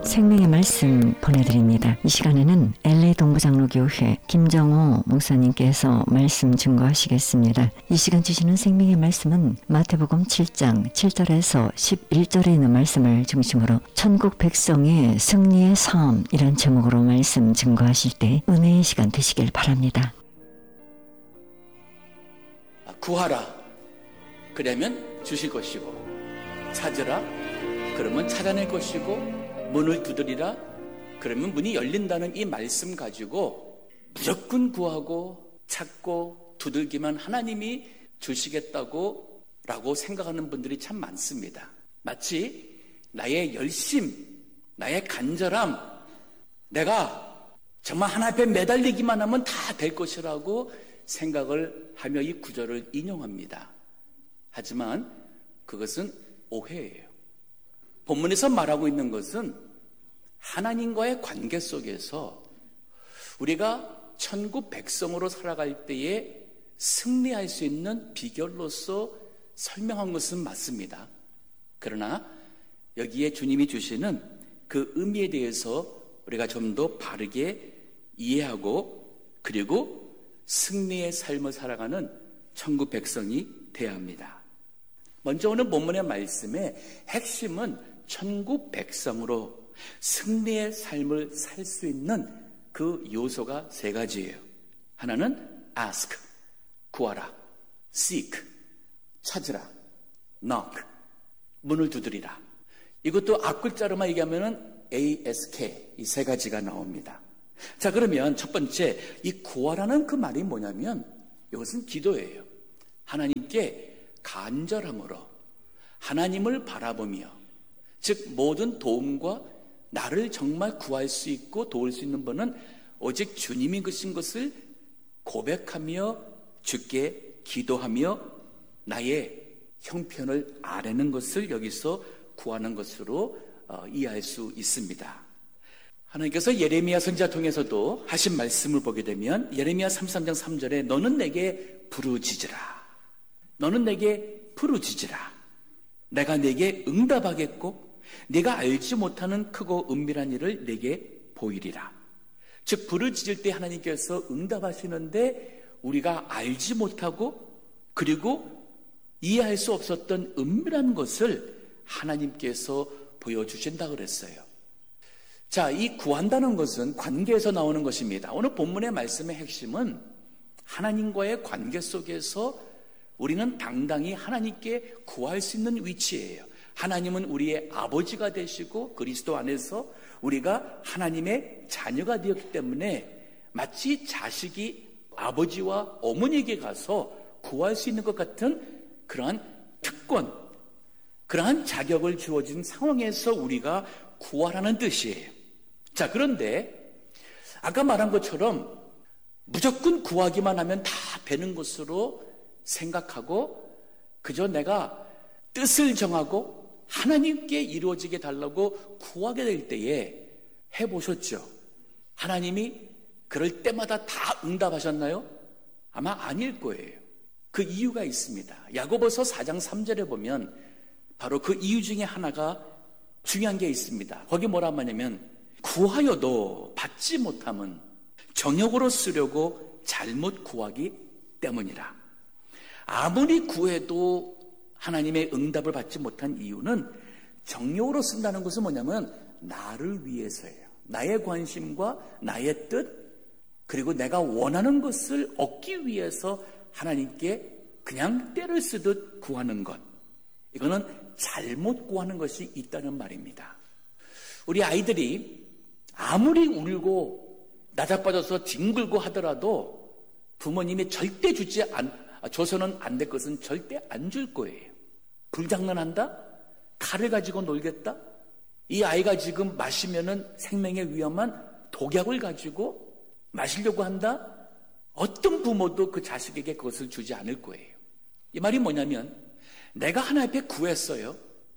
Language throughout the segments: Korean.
생명의 말씀 보내드립니다. 이 시간에는 LA 동부장로교회 김정호 목사님께서 말씀 증거하시겠습니다. 이 시간 주시는 생명의 말씀은 마태복음 7장 7절에서 11절에 있는 말씀을 중심으로 천국 백성의 승리의 삶이란 제목으로 말씀 증거하실 때 은혜의 시간 되시길 바랍니다. 구하라 그러면 주실 것이고, 찾으라 그러면 찾아낼 것이고, 문을 두드리라 그러면 문이 열린다는 이 말씀 가지고 무조건 구하고 찾고 두들기만 하나님이 주시겠다고 라고 생각하는 분들이 참 많습니다. 마치 나의 열심, 나의 간절함, 내가 정말 하나님 앞에 매달리기만 하면 다 될 것이라고 생각을 하며 이 구절을 인용합니다. 하지만 그것은 오해예요. 본문에서 말하고 있는 것은 하나님과의 관계 속에서 우리가 천국 백성으로 살아갈 때에 승리할 수 있는 비결로서 설명한 것은 맞습니다. 그러나 여기에 주님이 주시는 그 의미에 대해서 우리가 좀 더 바르게 이해하고 그리고 승리의 삶을 살아가는 천국 백성이 되어야 합니다. 먼저 오늘 본문의 말씀의 핵심은 천국 백성으로 승리의 삶을 살 수 있는 그 요소가 세 가지예요. 하나는 ask, 구하라, seek, 찾으라, knock, 문을 두드리라. 이것도 앞글자로만 얘기하면은 ask, 이 세 가지가 나옵니다. 자, 그러면 첫 번째, 이 구하라는 그 말이 뭐냐면 이것은 기도예요. 하나님께 간절함으로 하나님을 바라보며, 즉 모든 도움과 나를 정말 구할 수 있고 도울 수 있는 분은 오직 주님이 계신 것을 고백하며 주께 기도하며 나의 형편을 아뢰는 것을 여기서 구하는 것으로 이해할 수 있습니다. 하나님께서 예레미야 선지자 통해서도 하신 말씀을 보게 되면 예레미야 33장 3절에 너는 내게 부르짖으라, 너는 내게 부르짖으라, 내가 내게 응답하겠고 네가 알지 못하는 크고 은밀한 일을 내게 보이리라. 즉 부르짖을 때 하나님께서 응답하시는데 우리가 알지 못하고 그리고 이해할 수 없었던 은밀한 것을 하나님께서 보여주신다고 그랬어요. 자, 이 구한다는 것은 관계에서 나오는 것입니다. 오늘 본문의 말씀의 핵심은 하나님과의 관계 속에서 우리는 당당히 하나님께 구할 수 있는 위치예요. 하나님은 우리의 아버지가 되시고 그리스도 안에서 우리가 하나님의 자녀가 되었기 때문에 마치 자식이 아버지와 어머니에게 가서 구할 수 있는 것 같은 그러한 특권, 그러한 자격을 주어진 상황에서 우리가 구하라는 뜻이에요. 자, 그런데 아까 말한 것처럼 무조건 구하기만 하면 다 되는 것으로 생각하고 그저 내가 뜻을 정하고 하나님께 이루어지게 달라고 구하게 될 때에 해보셨죠? 하나님이 그럴 때마다 다 응답하셨나요? 아마 아닐 거예요. 그 이유가 있습니다. 야고보서 4장 3절에 보면 바로 그 이유 중에 하나가 중요한 게 있습니다. 거기 뭐라 하냐면 구하여도 받지 못함은 정욕으로 쓰려고 잘못 구하기 때문이라. 아무리 구해도 하나님의 응답을 받지 못한 이유는 정욕으로 쓴다는 것은 뭐냐면 나를 위해서예요. 나의 관심과 나의 뜻 그리고 내가 원하는 것을 얻기 위해서 하나님께 그냥 때를 쓰듯 구하는 것, 이거는 잘못 구하는 것이 있다는 말입니다. 우리 아이들이 아무리 울고 나자빠져서 뒹굴고 하더라도 부모님이 절대 줘서는 안 될 것은 절대 안 줄 거예요. 불장난한다? 칼을 가지고 놀겠다? 이 아이가 지금 마시면은 생명에 위험한 독약을 가지고 마시려고 한다? 어떤 부모도 그 자식에게 그것을 주지 않을 거예요. 이 말이 뭐냐면 내가 하나님 앞에 구했어요.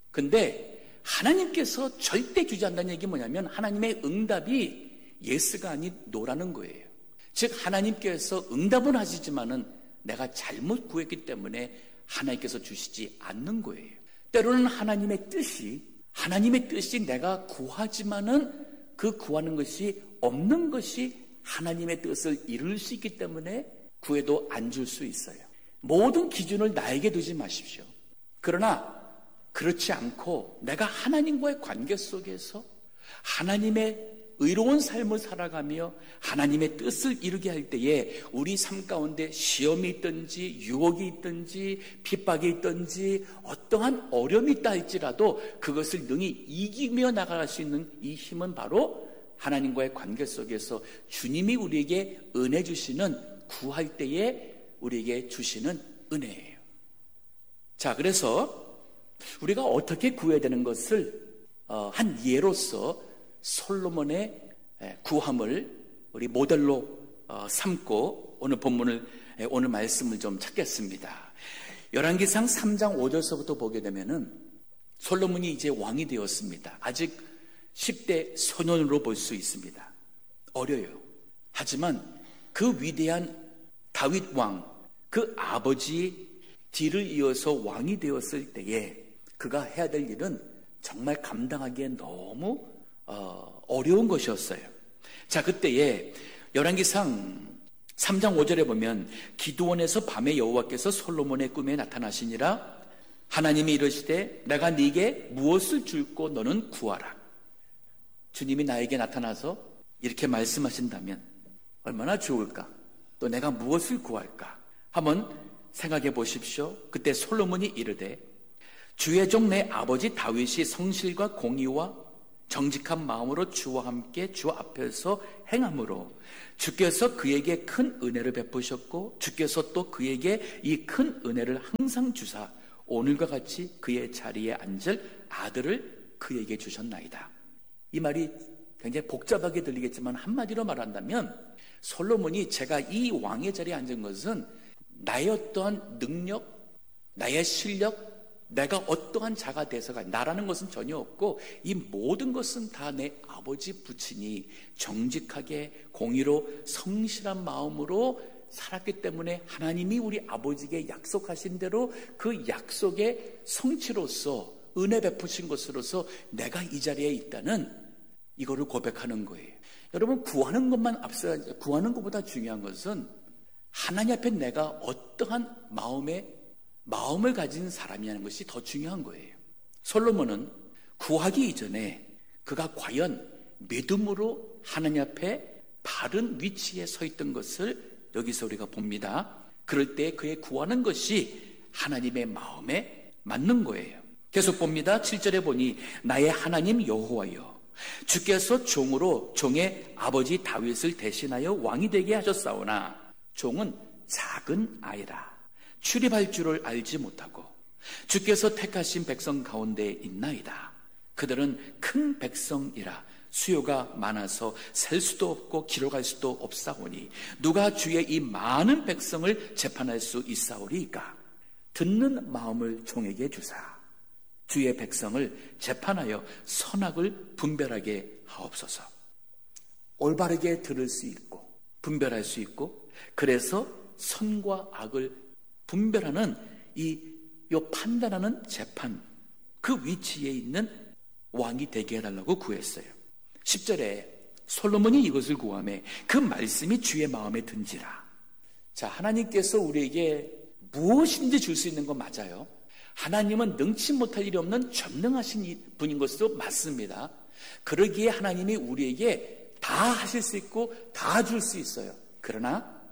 근데 하나님께서 절대 주지 않는다는 얘기 뭐냐면 하나님의 응답이 예스가 아닌 노라는 거예요. 즉 하나님께서 응답은 하시지만은 내가 잘못 구했기 때문에 하나님께서 주시지 않는 거예요. 때로는 하나님의 뜻이 하나님의 뜻이 내가 구하지만은 그 구하는 것이 없는 것이 하나님의 뜻을 이룰 수 있기 때문에 구해도 안 줄 수 있어요. 모든 기준을 나에게 두지 마십시오. 그러나 그렇지 않고 내가 하나님과의 관계 속에서 하나님의 의로운 삶을 살아가며 하나님의 뜻을 이루게 할 때에 우리 삶 가운데 시험이 있든지 유혹이 있든지 핍박이 있든지 어떠한 어려움이 있다 할지라도 그것을 능히 이기며 나아갈 수 있는 이 힘은 바로 하나님과의 관계 속에서 주님이 우리에게 은혜 주시는 구할 때에 우리에게 주시는 은혜예요. 자, 그래서 우리가 어떻게 구해야 되는 것을 한 예로서 솔로몬의 구함을 우리 모델로 삼고 오늘 본문을 오늘 말씀을 좀 찾겠습니다. 열왕기상 3장 5절서부터 보게 되면은 솔로몬이 이제 왕이 되었습니다. 아직 10대 소년으로 볼 수 있습니다. 어려요. 하지만 그 위대한 다윗 왕, 그 아버지 뒤를 이어서 왕이 되었을 때에 그가 해야 될 일은 정말 감당하기에 너무 어려운 것이었어요. 자, 그때에 열왕기상 3장 5절에 보면 기드온에서 밤에 여호와께서 솔로몬의 꿈에 나타나시니라. 하나님이 이르시되 내가 네게 무엇을 줄고 너는 구하라. 주님이 나에게 나타나서 이렇게 말씀하신다면 얼마나 좋을까? 또 내가 무엇을 구할까? 한번 생각해 보십시오. 그때 솔로몬이 이르되 주의 종 내 아버지 다윗이 성실과 공의와 정직한 마음으로 주와 함께 주 앞에서 행함으로 주께서 그에게 큰 은혜를 베푸셨고 주께서 또 그에게 이 큰 은혜를 항상 주사 오늘과 같이 그의 자리에 앉을 아들을 그에게 주셨나이다. 이 말이 굉장히 복잡하게 들리겠지만 한마디로 말한다면 솔로몬이 제가 이 왕의 자리에 앉은 것은 나의 어떠한 능력, 나의 실력, 내가 어떠한 자가 돼서가 나라는 것은 전혀 없고 이 모든 것은 다 내 아버지 부친이 정직하게 공의로 성실한 마음으로 살았기 때문에 하나님이 우리 아버지에게 약속하신 대로 그 약속의 성취로서 은혜 베푸신 것으로서 내가 이 자리에 있다는 이거를 고백하는 거예요. 여러분, 구하는 것만 앞서 구하는 것보다 중요한 것은 하나님 앞에 내가 어떠한 마음을 가진 사람이라는 것이 더 중요한 거예요. 솔로몬은 구하기 이전에 그가 과연 믿음으로 하나님 앞에 바른 위치에 서 있던 것을 여기서 우리가 봅니다. 그럴 때 그의 구하는 것이 하나님의 마음에 맞는 거예요. 계속 봅니다. 7절에 보니 나의 하나님 여호와여 주께서 종으로 종의 아버지 다윗을 대신하여 왕이 되게 하셨사오나 종은 작은 아이라 출입할 줄을 알지 못하고 주께서 택하신 백성 가운데 있나이다. 그들은 큰 백성이라 수요가 많아서 셀 수도 없고 기록할 수도 없사오니 누가 주의 이 많은 백성을 재판할 수 있사오리이까. 듣는 마음을 종에게 주사 주의 백성을 재판하여 선악을 분별하게 하옵소서. 올바르게 들을 수 있고 분별할 수 있고 그래서 선과 악을 분별하는 요 판단하는 재판 그 위치에 있는 왕이 되게 해달라고 구했어요. 10절에 솔로몬이 이것을 구하매 그 말씀이 주의 마음에 든지라. 자, 하나님께서 우리에게 무엇인지 줄 수 있는 건 맞아요. 하나님은 능치 못할 일이 없는 전능하신 분인 것도 맞습니다. 그러기에 하나님이 우리에게 다 하실 수 있고 다 줄 수 있어요. 그러나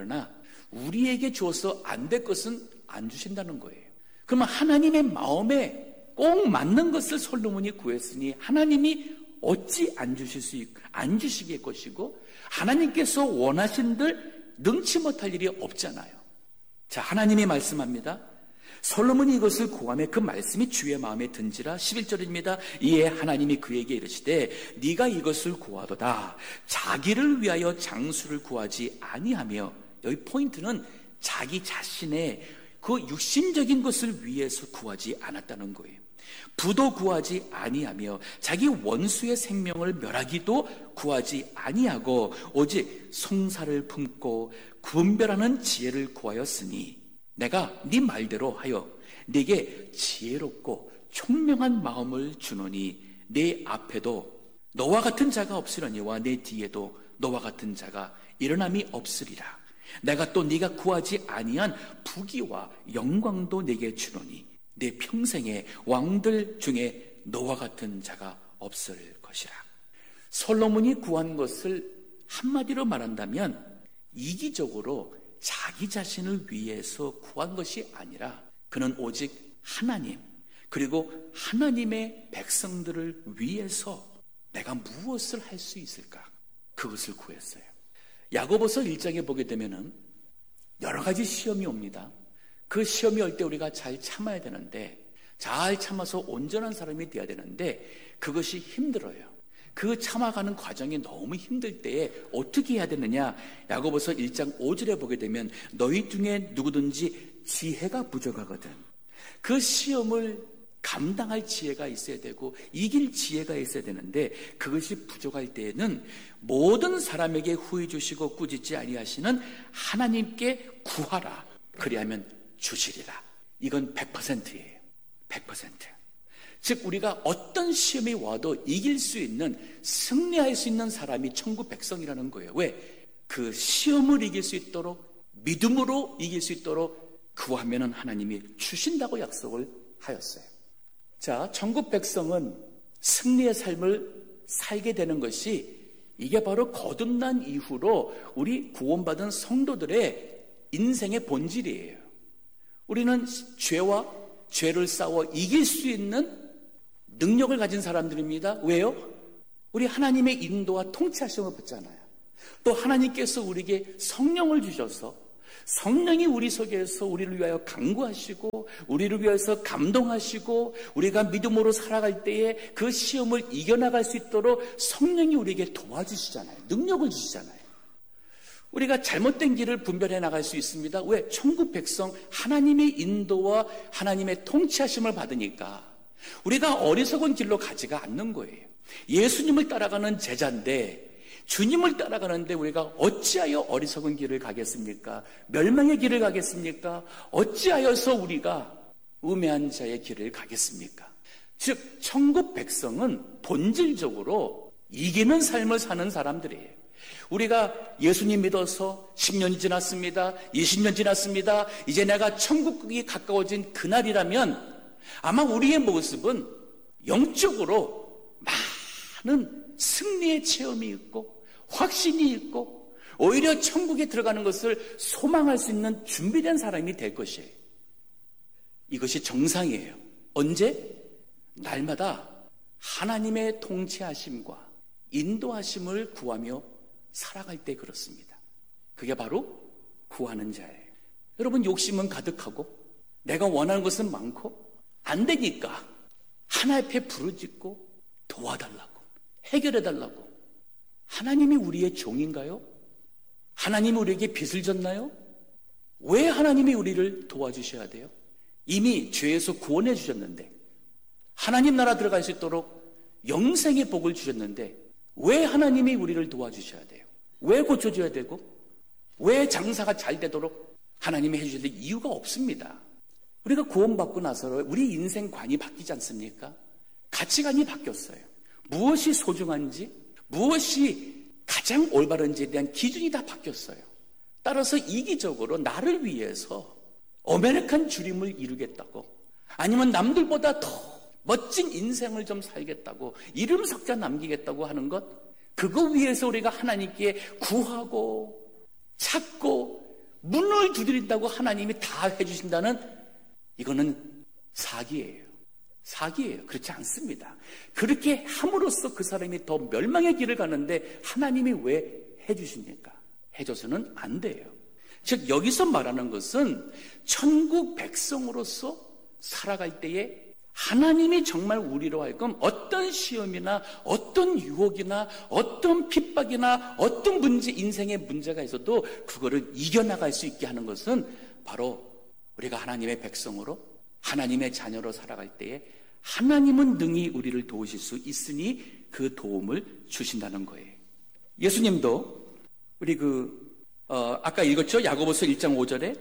우리에게 줘서 안 될 것은 안 주신다는 거예요. 그러면 하나님의 마음에 꼭 맞는 것을 솔로몬이 구했으니 하나님이 어찌 안 주시게 것이고 하나님께서 원하신들 능치 못할 일이 없잖아요. 자, 하나님이 말씀합니다. 솔로몬이 이것을 구하며 그 말씀이 주의 마음에 든지라. 11절입니다. 이에 하나님이 그에게 이르시되 네가 이것을 구하도다. 자기를 위하여 장수를 구하지 아니하며, 여기 포인트는 자기 자신의 그 육신적인 것을 위해서 구하지 않았다는 거예요. 부도 구하지 아니하며 자기 원수의 생명을 멸하기도 구하지 아니하고 오직 송사를 품고 분별하는 지혜를 구하였으니 내가 네 말대로 하여 네게 지혜롭고 총명한 마음을 주노니 내 앞에도 너와 같은 자가 없으려니와 내 뒤에도 너와 같은 자가 일어남이 없으리라. 내가 또 네가 구하지 아니한 부귀와 영광도 내게 주노니 내 평생의 왕들 중에 너와 같은 자가 없을 것이라. 솔로몬이 구한 것을 한마디로 말한다면 이기적으로 자기 자신을 위해서 구한 것이 아니라 그는 오직 하나님, 그리고 하나님의 백성들을 위해서 내가 무엇을 할 수 있을까? 그것을 구했어요. 야고보서 1장에 보게 되면은 여러 가지 시험이 옵니다. 그 시험이 올 때 우리가 잘 참아야 되는데, 잘 참아서 온전한 사람이 되어야 되는데 그것이 힘들어요. 그 참아가는 과정이 너무 힘들 때에 어떻게 해야 되느냐? 야고보서 1장 5절에 보게 되면 너희 중에 누구든지 지혜가 부족하거든. 그 시험을 감당할 지혜가 있어야 되고 이길 지혜가 있어야 되는데 그것이 부족할 때에는 모든 사람에게 후히 주시고 꾸짖지 아니하시는 하나님께 구하라. 그리하면 주시리라. 이건 100%예요. 100%. 즉 우리가 어떤 시험이 와도 이길 수 있는, 승리할 수 있는 사람이 천국 백성이라는 거예요. 왜? 그 시험을 이길 수 있도록, 믿음으로 이길 수 있도록 구하면은 하나님이 주신다고 약속을 하였어요. 자, 천국 백성은 승리의 삶을 살게 되는 것이 이게 바로 거듭난 이후로 우리 구원받은 성도들의 인생의 본질이에요. 우리는 죄와 죄를 싸워 이길 수 있는 능력을 가진 사람들입니다. 왜요? 우리 하나님의 인도와 통치하심을 받잖아요. 또 하나님께서 우리에게 성령을 주셔서 성령이 우리 속에서 우리를 위하여 강구하시고 우리를 위해서 감동하시고 우리가 믿음으로 살아갈 때에 그 시험을 이겨나갈 수 있도록 성령이 우리에게 도와주시잖아요. 능력을 주시잖아요. 우리가 잘못된 길을 분별해 나갈 수 있습니다. 왜? 천국 백성 하나님의 인도와 하나님의 통치하심을 받으니까 우리가 어리석은 길로 가지가 않는 거예요. 예수님을 따라가는 제자인데 주님을 따라가는데 우리가 어찌하여 어리석은 길을 가겠습니까? 멸망의 길을 가겠습니까? 어찌하여서 우리가 우매한 자의 길을 가겠습니까? 즉 천국 백성은 본질적으로 이기는 삶을 사는 사람들이에요. 우리가 예수님 믿어서 10년이 지났습니다. 20년 지났습니다. 이제 내가 천국이 가까워진 그날이라면 아마 우리의 모습은 영적으로 많은 승리의 체험이 있고 확신이 있고 오히려 천국에 들어가는 것을 소망할 수 있는 준비된 사람이 될 것이에요. 이것이 정상이에요. 언제? 날마다 하나님의 통치하심과 인도하심을 구하며 살아갈 때 그렇습니다. 그게 바로 구하는 자예요. 여러분 욕심은 가득하고 내가 원하는 것은 많고 안 되니까 하나 앞에 부르짖고 도와달라고 해결해달라고. 하나님이 우리의 종인가요? 하나님이 우리에게 빚을 졌나요? 왜 하나님이 우리를 도와주셔야 돼요? 이미 죄에서 구원해 주셨는데 하나님 나라 들어갈 수 있도록 영생의 복을 주셨는데 왜 하나님이 우리를 도와주셔야 돼요? 왜 고쳐줘야 되고 왜 장사가 잘 되도록 하나님이 해주셔야 될 이유가 없습니다. 우리가 구원받고 나서 우리 인생관이 바뀌지 않습니까? 가치관이 바뀌었어요. 무엇이 소중한지, 무엇이 가장 올바른지에 대한 기준이 다 바뀌었어요. 따라서 이기적으로 나를 위해서 어메리칸 주림을 이루겠다고, 아니면 남들보다 더 멋진 인생을 좀 살겠다고, 이름 석자 남기겠다고 하는 것, 그거 위해서 우리가 하나님께 구하고 찾고 문을 두드린다고 하나님이 다 해주신다는, 이거는 사기예요. 사기예요. 그렇지 않습니다. 그렇게 함으로써 그 사람이 더 멸망의 길을 가는데 하나님이 왜 해주십니까? 해줘서는 안 돼요. 즉 여기서 말하는 것은 천국 백성으로서 살아갈 때에 하나님이 정말 우리로 하여금 어떤 시험이나 어떤 유혹이나 어떤 핍박이나 어떤 문제, 인생의 문제가 있어도 그거를 이겨나갈 수 있게 하는 것은 바로 우리가 하나님의 백성으로 하나님의 자녀로 살아갈 때에 하나님은 능히 우리를 도우실 수 있으니 그 도움을 주신다는 거예요. 예수님도 우리 아까 읽었죠? 야고보서 1장 5절에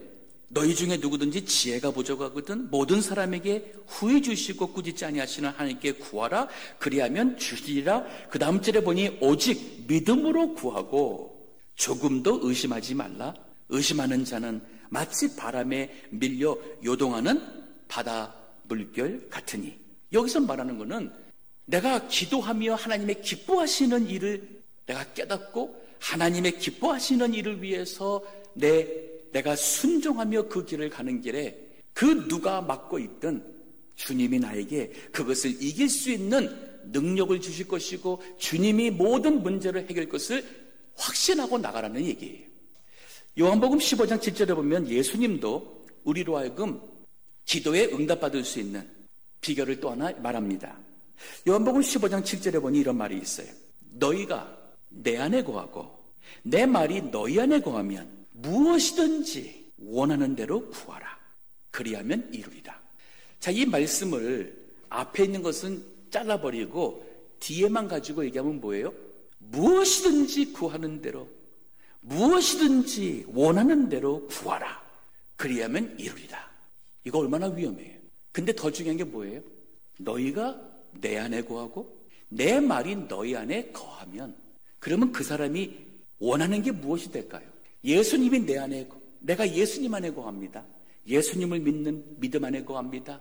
너희 중에 누구든지 지혜가 부족하거든 모든 사람에게 후히 주시고 꾸짖지 아니하시는 하나님께 구하라. 그리하면 주시리라. 그 다음 절에 보니 오직 믿음으로 구하고 조금도 의심하지 말라. 의심하는 자는 마치 바람에 밀려 요동하는 바다 물결 같으니. 여기서 말하는 것은 내가 기도하며 하나님의 기뻐하시는 일을 내가 깨닫고 하나님의 기뻐하시는 일을 위해서 내가 순종하며 그 길을 가는 길에 그 누가 맡고 있든 주님이 나에게 그것을 이길 수 있는 능력을 주실 것이고 주님이 모든 문제를 해결할 것을 확신하고 나가라는 얘기예요. 요한복음 15장 7절에 보면 예수님도 우리로 하여금 기도에 응답받을 수 있는 비결을 또 하나 말합니다. 요한복음 15장 7절에 보니 이런 말이 있어요. 너희가 내 안에 거하고 내 말이 너희 안에 거하면 무엇이든지 원하는 대로 구하라. 그리하면 이루리라. 자, 이 말씀을 앞에 있는 것은 잘라버리고 뒤에만 가지고 얘기하면 뭐예요? 무엇이든지 구하는 대로, 무엇이든지 원하는 대로 구하라. 그리하면 이루리라. 이거 얼마나 위험해요. 근데 더 중요한 게 뭐예요? 너희가 내 안에 거하고 내 말이 너희 안에 거하면, 그러면 그 사람이 원하는 게 무엇이 될까요? 예수님이 내 안에, 내가 예수님 안에 거합니다. 예수님을 믿는 믿음 안에 거합니다.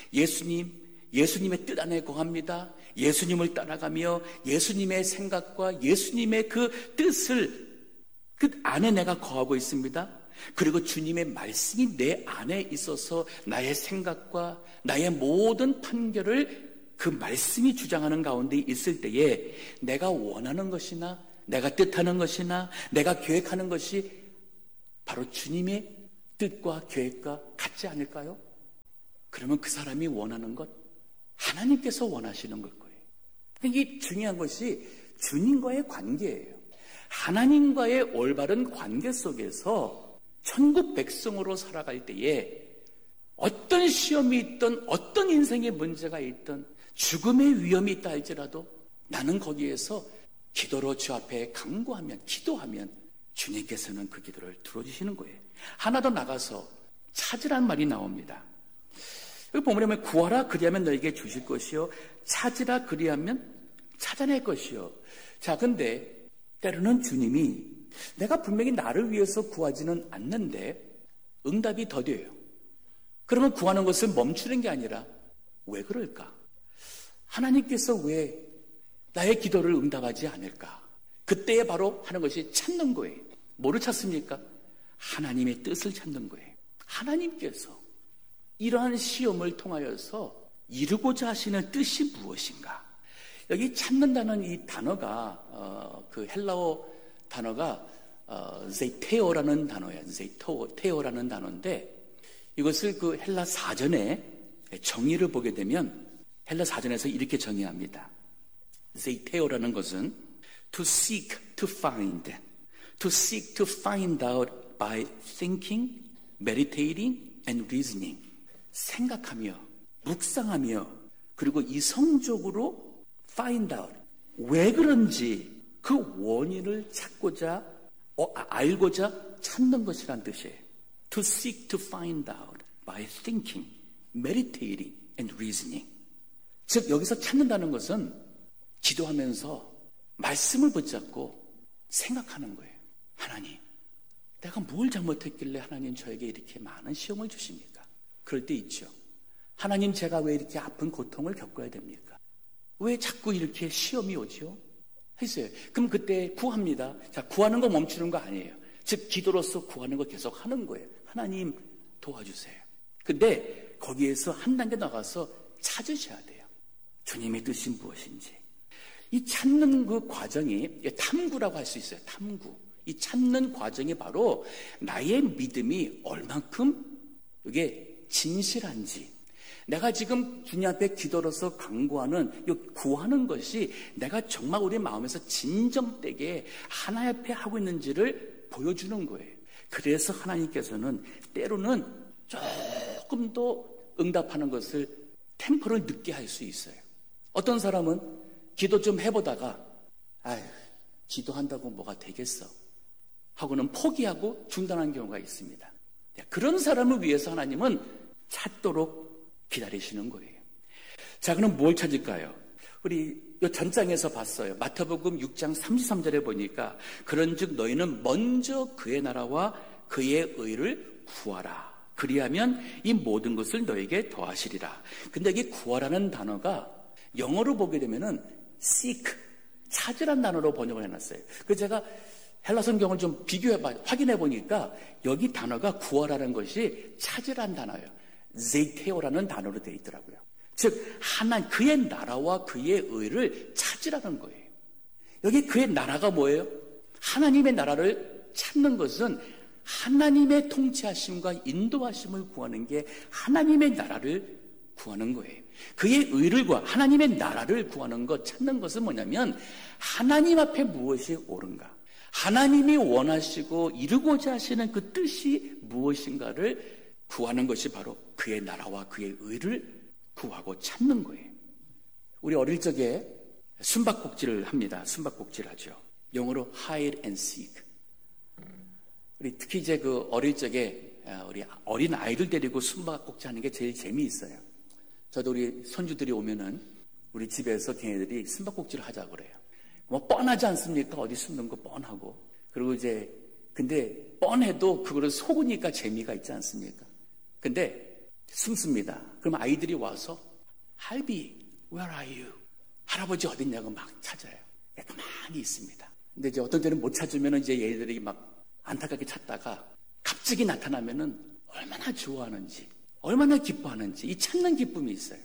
예수님의 뜻 안에 거합니다. 예수님을 따라가며 예수님의 생각과 예수님의 그 뜻을 그 안에 내가 거하고 있습니다. 그리고 주님의 말씀이 내 안에 있어서 나의 생각과 나의 모든 판결을 그 말씀이 주장하는 가운데 있을 때에 내가 원하는 것이나 내가 뜻하는 것이나 내가 계획하는 것이 바로 주님의 뜻과 계획과 같지 않을까요? 그러면 그 사람이 원하는 것, 하나님께서 원하시는 걸 거예요. 이게 중요한 것이 주님과의 관계예요. 하나님과의 올바른 관계 속에서 천국 백성으로 살아갈 때에 어떤 시험이 있든 어떤 인생의 문제가 있든 죽음의 위험이 있다 할지라도 나는 거기에서 기도로 주 앞에 간구하면, 기도하면 주님께서는 그 기도를 들어주시는 거예요. 하나 더 나가서 찾으란 말이 나옵니다. 여기 보면 구하라 그리하면 너에게 주실 것이요, 찾으라 그리하면 찾아낼 것이요. 자, 근데 때로는 주님이 내가 분명히 나를 위해서 구하지는 않는데 응답이 더뎌요. 그러면 구하는 것을 멈추는 게 아니라 왜 그럴까? 하나님께서 왜 나의 기도를 응답하지 않을까? 그때에 바로 하는 것이 찾는 거예요. 뭐를 찾습니까? 하나님의 뜻을 찾는 거예요. 하나님께서 이러한 시험을 통하여서 이루고자 하시는 뜻이 무엇인가? 여기 찾는다는 이 단어가 그 헬라어 단어가 제테오라는 단어예요. 제테오라는 단어인데 이것을 그 헬라 사전에 정의를 보게 되면 헬라 사전에서 이렇게 정의합니다. 제테오라는 것은 to seek, to find out by thinking, meditating, and reasoning. 생각하며, 묵상하며, 그리고 이성적으로 find out. 왜 그런지 그 원인을 찾고자, 알고자 찾는 것이란 뜻이에요. To seek, to find out by thinking, meditating, and reasoning. 즉 여기서 찾는다는 것은 기도하면서 말씀을 붙잡고 생각하는 거예요. 하나님, 내가 뭘 잘못했길래 하나님 저에게 이렇게 많은 시험을 주십니까? 그럴 때 있죠. 하나님, 제가 왜 이렇게 아픈 고통을 겪어야 됩니까? 왜 자꾸 이렇게 시험이 오죠? 했어요. 그럼 그때 구합니다. 자, 구하는 거 멈추는 거 아니에요. 즉 기도로서 구하는 거 계속 하는 거예요. 하나님 도와주세요. 근데 거기에서 한 단계 나가서 찾으셔야 돼요. 주님의 뜻이 무엇인지. 이 찾는 그 과정이 탐구라고 할 수 있어요. 탐구. 이 찾는 과정이 바로 나의 믿음이 얼만큼 이게 진실한지, 내가 지금 주님 앞에 기도로서 간구하는 이 구하는 것이 내가 정말 우리 마음에서 진정되게 하나님 앞에 하고 있는지를 보여주는 거예요. 그래서 하나님께서는 때로는 조금 더 응답하는 것을 템포를 늦게 할 수 있어요. 어떤 사람은 기도 좀 해보다가 아휴, 기도한다고 뭐가 되겠어 하고는 포기하고 중단한 경우가 있습니다. 그런 사람을 위해서 하나님은 찾도록 기다리시는 거예요. 자, 그럼 뭘 찾을까요? 우리 이 전장에서 봤어요. 마태복음 6장 33절에 보니까 그런즉 너희는 먼저 그의 나라와 그의 의를 구하라. 그리하면 이 모든 것을 너에게 더하시리라. 근데 이게 구하라는 단어가 영어로 보게 되면은 seek, 찾으란 단어로 번역을 해놨어요. 그래서 제가 헬라 성경을 좀 확인해 보니까 여기 단어가 구하라는 것이 찾으란 단어예요. 제테오라는 단어로 되어 있더라고요. 즉 그의 나라와 그의 의를 찾으라는 거예요. 여기 그의 나라가 뭐예요? 하나님의 나라를 찾는 것은 하나님의 통치하심과 인도하심을 구하는 게 하나님의 나라를 구하는 거예요. 그의 의를 하나님의 나라를 구하는 것, 찾는 것은 뭐냐면 하나님 앞에 무엇이 옳은가, 하나님이 원하시고 이루고자 하시는 그 뜻이 무엇인가를 구하는 것이 바로 그의 나라와 그의 의를 구하고 찾는 거예요. 우리 어릴 적에 숨바꼭질을 합니다. 숨바꼭질 하죠. 영어로 hide and seek. 우리 특히 이제 그 어릴 적에 우리 어린 아이들 데리고 숨바꼭질 하는 게 제일 재미있어요. 저도 우리 손주들이 오면은 우리 집에서 걔네들이 숨바꼭질을 하자고 그래요. 뭐 뻔하지 않습니까? 어디 숨는 거 뻔하고. 그리고 이제 근데 뻔해도 그거를 속으니까 재미가 있지 않습니까? 근데 숨습니다. 그럼 아이들이 와서 할비, where are you? 할아버지 어딨냐고 막 찾아요. 가만히 있습니다. 근데 이제 어떤 때는 못 찾으면 이제 얘들이 막 안타깝게 찾다가 갑자기 나타나면은 얼마나 좋아하는지, 얼마나 기뻐하는지 이 찾는 기쁨이 있어요.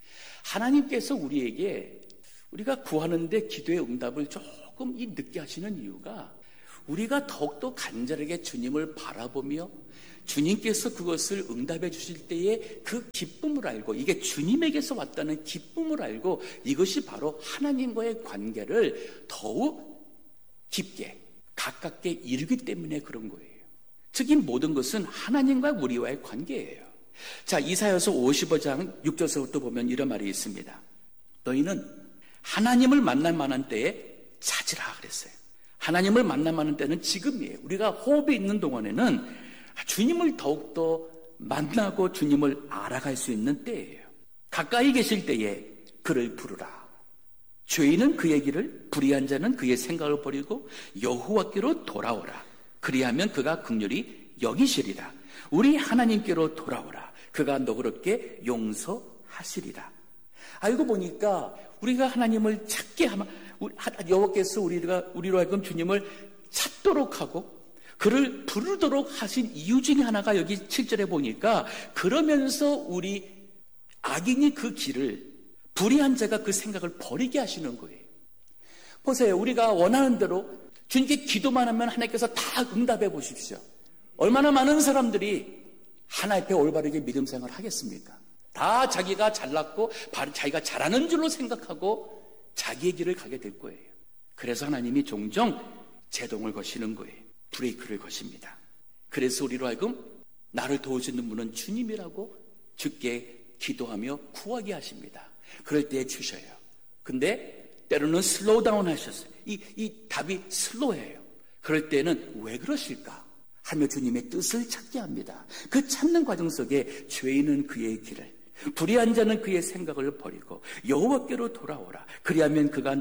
하나님께서 우리에게 우리가 구하는데 기도의 응답을 조금 늦게 하시는 이유가 우리가 더욱더 간절하게 주님을 바라보며 주님께서 그것을 응답해 주실 때에 그 기쁨을 알고 이게 주님에게서 왔다는 기쁨을 알고 이것이 바로 하나님과의 관계를 더욱 깊게 가깝게 이루기 때문에 그런 거예요. 즉 이 모든 것은 하나님과 우리와의 관계예요. 자, 이사야서 55장 6절서부터 보면 이런 말이 있습니다. 너희는 하나님을 만날 만한 때에 찾으라 그랬어요. 하나님을 만날 만한 때는 지금이에요. 우리가 호흡이 있는 동안에는 주님을 더욱더 만나고 주님을 알아갈 수 있는 때예요. 가까이 계실 때에 그를 부르라. 죄인은 그의 길을, 불의한 자는 그의 생각을 버리고 여호와께로 돌아오라. 그리하면 그가 긍휼히 여기시리라. 우리 하나님께로 돌아오라. 그가 너그럽게 용서하시리라. 알고 보니까 우리가 하나님을 찾게 하면 여호와께서 우리로 하여금 주님을 찾도록 하고 그를 부르도록 하신 이유 중에 하나가 여기 7절에 보니까 그러면서 우리 악인이 그 길을 불의한 자가 그 생각을 버리게 하시는 거예요. 보세요. 우리가 원하는 대로 주님께 기도만 하면 하나님께서 다 응답해 보십시오. 얼마나 많은 사람들이 하나님 앞에 올바르게 믿음 생활을 하겠습니까? 다 자기가 잘났고 자기가 잘하는 줄로 생각하고 자기의 길을 가게 될 거예요. 그래서 하나님이 종종 제동을 거시는 거예요. 브레이크를 거십니다. 그래서 우리로 하여금 나를 도우시는 분은 주님이라고 주께 기도하며 구하게 하십니다. 그럴 때 주셔요. 근데 때로는 슬로우 다운 하셨어요. 이 답이 슬로우해요. 그럴 때는 왜 그러실까 하며 주님의 뜻을 찾게 합니다. 그 찾는 과정 속에 죄인은 그의 길을, 불의한 자는 그의 생각을 버리고 여호와께로 돌아오라. 그리하면 그가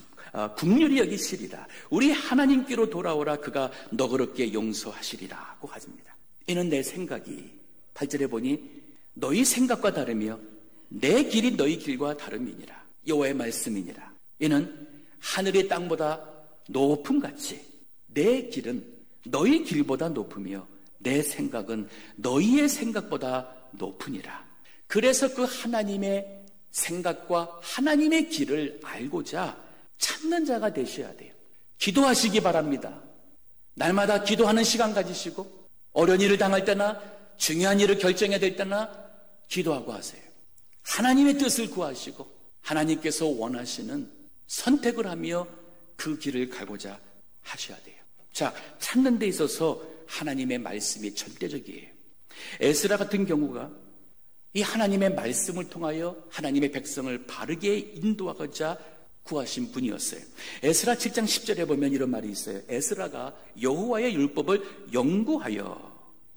긍휼히 여기시리라. 우리 하나님께로 돌아오라. 그가 너그럽게 용서하시리라고 하십니다. 이는 내 생각이 8절에 보니 너희 생각과 다르며 내 길이 너희 길과 다름이니라. 여호와의 말씀이니라. 이는 하늘의 땅보다 높음 같이 내 길은 너희 길보다 높으며 내 생각은 너희의 생각보다 높으니라. 그래서 그 하나님의 생각과 하나님의 길을 알고자 찾는 자가 되셔야 돼요. 기도하시기 바랍니다. 날마다 기도하는 시간 가지시고 어려운 일을 당할 때나 중요한 일을 결정해야 될 때나 기도하고 하세요. 하나님의 뜻을 구하시고 하나님께서 원하시는 선택을 하며 그 길을 가고자 하셔야 돼요. 자, 찾는 데 있어서 하나님의 말씀이 절대적이에요. 에스라 같은 경우가 이 하나님의 말씀을 통하여 하나님의 백성을 바르게 인도하고자 구하신 분이었어요. 에스라 7장 10절에 보면 이런 말이 있어요. 에스라가 여호와의 율법을 연구하여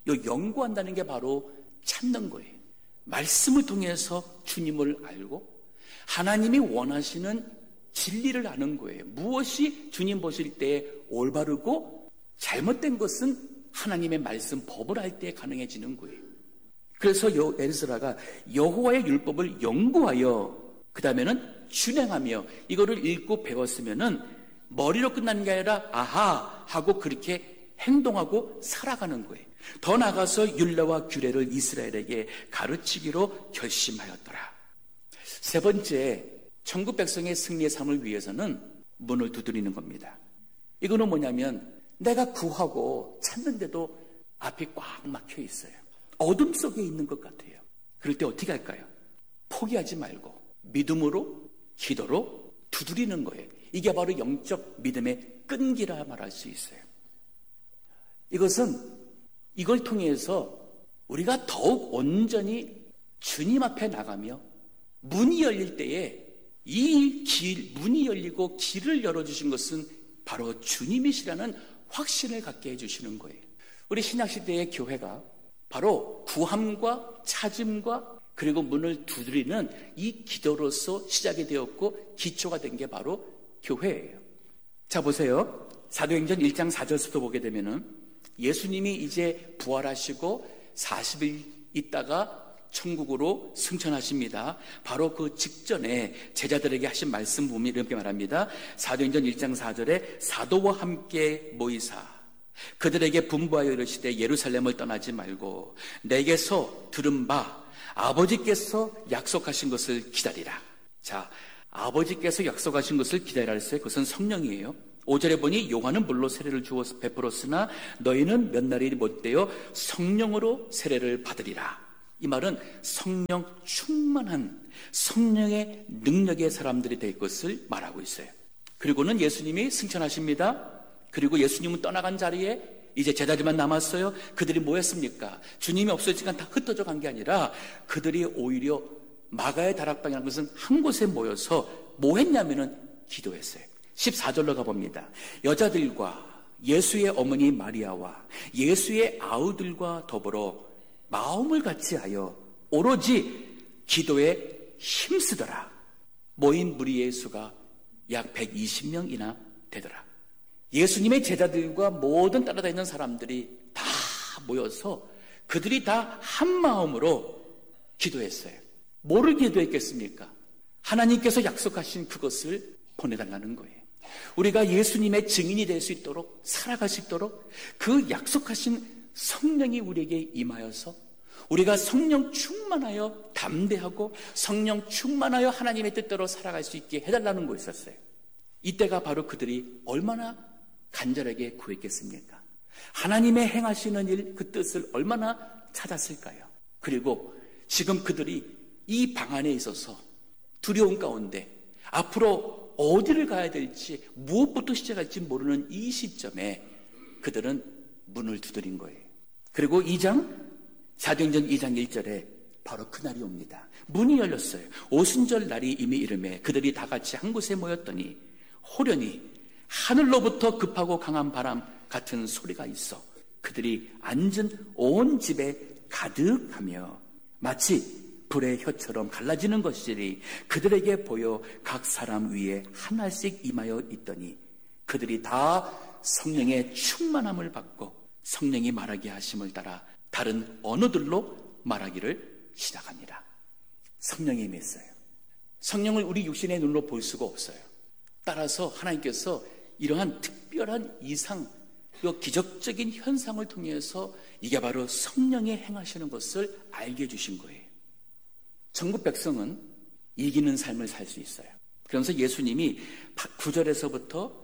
연구한다는 게 바로 찾는 거예요. 말씀을 통해서 주님을 알고 하나님이 원하시는 진리를 아는 거예요. 무엇이 주님 보실 때 올바르고 잘못된 것은 하나님의 말씀, 법을 알 때 가능해지는 거예요. 그래서 에스라가 여호와의 율법을 연구하여 그 다음에는 준행하며 이거를 읽고 배웠으면은 머리로 끝나는 게 아니라 아하 하고 그렇게 행동하고 살아가는 거예요. 더 나아가서 율례와 규례를 이스라엘에게 가르치기로 결심하였더라. 세 번째, 천국 백성의 승리의 삶을 위해서는 문을 두드리는 겁니다. 이거는 뭐냐면 내가 구하고 찾는데도 앞이 꽉 막혀 있어요. 어둠 속에 있는 것 같아요. 그럴 때 어떻게 할까요? 포기하지 말고 믿음으로, 기도로 두드리는 거예요. 이게 바로 영적 믿음의 끈기라 말할 수 있어요. 이걸 통해서 우리가 더욱 온전히 주님 앞에 나가며 문이 열릴 때에 문이 열리고 길을 열어주신 것은 바로 주님이시라는 확신을 갖게 해주시는 거예요. 우리 신약시대의 교회가 바로 구함과 찾음과 그리고 문을 두드리는 이 기도로서 시작이 되었고 기초가 된 게 바로 교회예요. 자, 보세요. 사도행전 1장 4절부터 보게 되면은 예수님이 이제 부활하시고 40일 있다가 천국으로 승천하십니다. 바로 그 직전에 제자들에게 하신 말씀 보면 이렇게 말합니다. 사도행전 1장 4절에 사도와 함께 모이사 그들에게 분부하여 이르시되 예루살렘을 떠나지 말고 내게서 들은 바 아버지께서 약속하신 것을 기다리라. 자, 아버지께서 약속하신 것을 기다리라 했어요. 그것은 성령이에요. 5절에 보니 요한은 물로 세례를 주어서 베풀었으나 너희는 몇 날이 못되어 성령으로 세례를 받으리라. 이 말은 성령 충만한 성령의 능력의 사람들이 될 것을 말하고 있어요. 그리고는 예수님이 승천하십니다. 그리고 예수님은 떠나간 자리에 이제 제자들만 남았어요. 그들이 뭐 했습니까? 주님이 없어지니까 다 흩어져 간 게 아니라 그들이 오히려 마가의 다락방이라는 것은 한 곳에 모여서 뭐 했냐면은 기도했어요. 14절로 가봅니다. 여자들과 예수의 어머니 마리아와 예수의 아우들과 더불어 마음을 같이하여 오로지 기도에 힘쓰더라. 모인 무리의 수가 약 120명이나 되더라. 예수님의 제자들과 모든 따라다니는 사람들이 다 모여서 그들이 다 한 마음으로 기도했어요. 뭐를 기도했겠습니까? 하나님께서 약속하신 그것을 보내달라는 거예요. 우리가 예수님의 증인이 될 수 있도록 살아갈 수 있도록 그 약속하신 성령이 우리에게 임하여서 우리가 성령 충만하여 담대하고 성령 충만하여 하나님의 뜻대로 살아갈 수 있게 해달라는 거였었어요. 이때가 바로 그들이 얼마나 간절하게 구했겠습니까? 하나님의 행하시는 일, 그 뜻을 얼마나 찾았을까요? 그리고 지금 그들이 이 방 안에 있어서 두려움 가운데 앞으로 어디를 가야 될지 무엇부터 시작할지 모르는 이 시점에 그들은 문을 두드린 거예요. 그리고 사도행전 2장 1절에 바로 그날이 옵니다. 문이 열렸어요. 오순절 날이 이미 이르매 그들이 다 같이 한 곳에 모였더니 호련히 하늘로부터 급하고 강한 바람 같은 소리가 있어 그들이 앉은 온 집에 가득하며 마치 불의 혀처럼 갈라지는 것이니 그들에게 보여 각 사람 위에 하나씩 임하여 있더니 그들이 다 성령의 충만함을 받고 성령이 말하게 하심을 따라 다른 언어들로 말하기를 시작합니다. 성령이 임했어요. 성령을 우리 육신의 눈으로 볼 수가 없어요. 따라서 하나님께서 이러한 특별한 이상, 기적적인 현상을 통해서 이게 바로 성령이 행하시는 것을 알게 해주신 거예요. 천국 백성은 이기는 삶을 살 수 있어요. 그러면서 예수님이 9절에서부터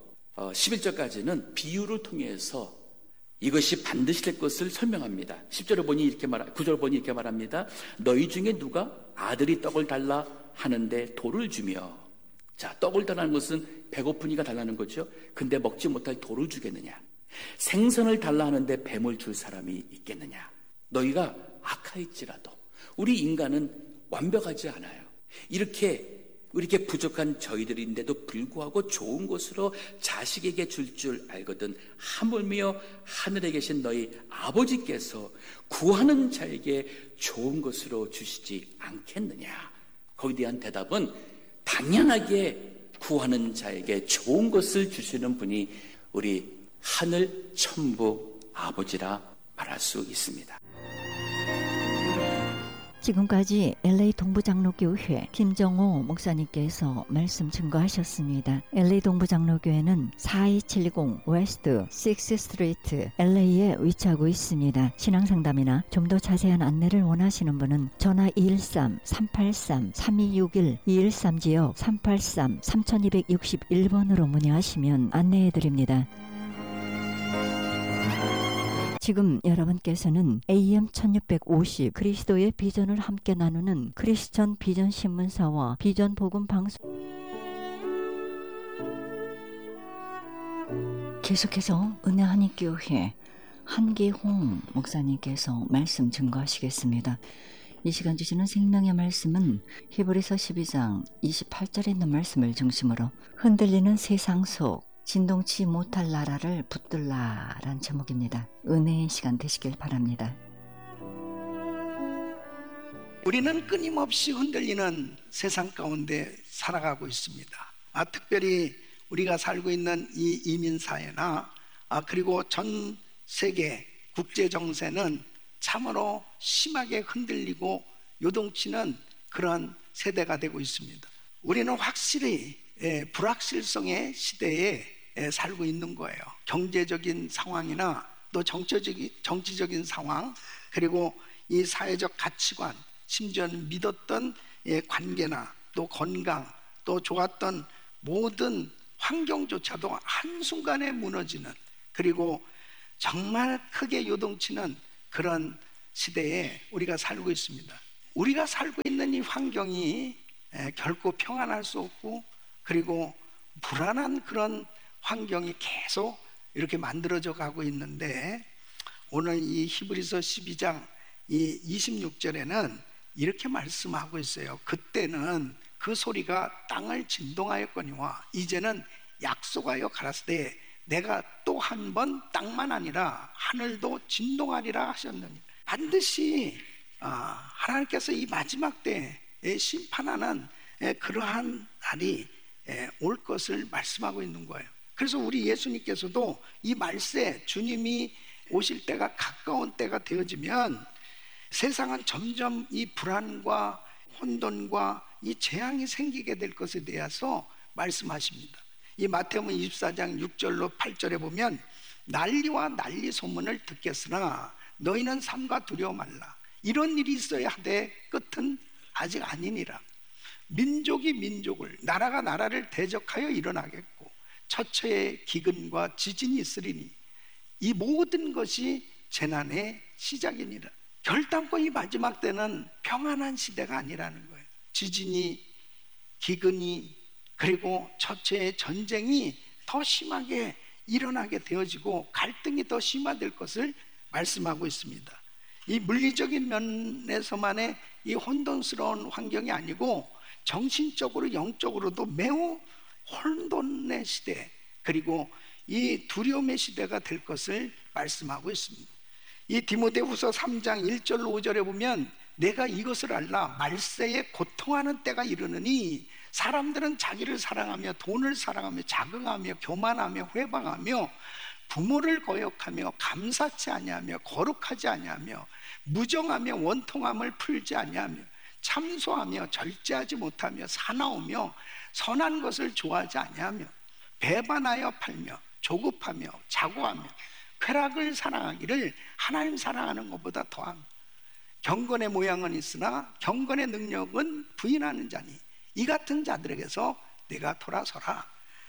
11절까지는 비유를 통해서 이것이 반드시 될 것을 설명합니다. 10절을 보니 9절을 보니 이렇게 말합니다. 너희 중에 누가 아들이 떡을 달라 하는데 돌을 주며, 자, 떡을 달라는 것은 배고프니까 달라는 거죠. 근데 먹지 못할 돌을 주겠느냐? 생선을 달라 하는데 뱀을 줄 사람이 있겠느냐? 너희가 악하일지라도 우리 인간은 완벽하지 않아요. 이렇게 이렇게 부족한 저희들인데도 불구하고 좋은 것으로 자식에게 줄 알거든 하물며 하늘에 계신 너희 아버지께서 구하는 자에게 좋은 것으로 주시지 않겠느냐. 거기에 대한 대답은 당연하게 구하는 자에게 좋은 것을 주시는 분이 우리 하늘 천부 아버지라 말할 수 있습니다. 지금까지 LA 동부장로교회 김정호 목사님께서 말씀 증거하셨습니다. LA 동부장로교회는 42720 웨스트 6th 스트리트 LA에 위치하고 있습니다. 신앙상담이나 좀 더 자세한 안내를 원하시는 분은 전화 213-383-3261 213지역 383-3261번으로 문의하시면 안내해드립니다. 지금 여러분께서는 AM 1650 그리스도의 비전을 함께 나누는 크리스천 비전 신문사와 비전 복음 방송 계속해서 은혜 한인교회 한기홍 목사님께서 말씀 증거하시겠습니다. 이 시간 주시는 생명의 말씀은 히브리서 12장 28절에 있는 말씀을 중심으로 흔들리는 세상 속 진동치 못할 나라를 붙들라란 제목입니다. 은혜의 시간 되시길 바랍니다. 우리는 끊임없이 흔들리는 세상 가운데 살아가고 있습니다. 특별히 우리가 살고 있는 이 이민사회나 그리고 전 세계 국제 정세는 참으로 심하게 흔들리고 요동치는 그런 세대가 되고 있습니다. 우리는 확실히 불확실성의 시대에 살고 있는 거예요. 경제적인 상황이나 또 정치적인 상황, 그리고 이 사회적 가치관, 심지어는 믿었던 관계나 또 건강, 또 좋았던 모든 환경조차도 한순간에 무너지는, 그리고 정말 크게 요동치는 그런 시대에 우리가 살고 있습니다. 우리가 살고 있는 이 환경이 결코 평안할 수 없고, 그리고 불안한 그런 환경이 계속 이렇게 만들어져 가고 있는데, 오늘 이 히브리서 12장 이 26절에는 이렇게 말씀하고 있어요. 그때는 그 소리가 땅을 진동하였거니와 이제는 약속하여 가라사대 내가 또 한 번 땅만 아니라 하늘도 진동하리라 하셨느니, 반드시 하나님께서 이 마지막 때에 심판하는 그러한 날이 올 것을 말씀하고 있는 거예요. 그래서 우리 예수님께서도 이 말세, 주님이 오실 때가 가까운 때가 되어지면 세상은 점점 이 불안과 혼돈과 이 재앙이 생기게 될 것에 대해서 말씀하십니다. 이 마태복음 24장 6절로 8절에 보면 난리와 난리 소문을 듣겠으나 너희는 삼가 두려워 말라. 이런 일이 있어야 하되 끝은 아직 아니니라. 민족이 민족을, 나라가 나라를 대적하여 일어나겠고 처처에 기근과 지진이 있으리니 이 모든 것이 재난의 시작이니라. 결단코 이 마지막 때는 평안한 시대가 아니라는 거예요. 지진이, 기근이, 그리고 처처의 전쟁이 더 심하게 일어나게 되어지고 갈등이 더 심화될 것을 말씀하고 있습니다. 이 물리적인 면에서만의 이 혼돈스러운 환경이 아니고 정신적으로 영적으로도 매우 혼돈의 시대, 그리고 이 두려움의 시대가 될 것을 말씀하고 있습니다. 이 디모데후서 3장 1절로 5절에 보면 내가 이것을 알라. 말세에 고통하는 때가 이르느니 사람들은 자기를 사랑하며 돈을 사랑하며 자긍하며 교만하며 회방하며 부모를 거역하며 감사치 아니하며 거룩하지 아니하며 무정하며 원통함을 풀지 아니하며 참소하며 절제하지 못하며 사나우며 선한 것을 좋아하지 아니하며 배반하여 팔며 조급하며 자고하며 쾌락을 사랑하기를 하나님 사랑하는 것보다 더하며 경건의 모양은 있으나 경건의 능력은 부인하는 자니 이 같은 자들에게서 내가 돌아서라.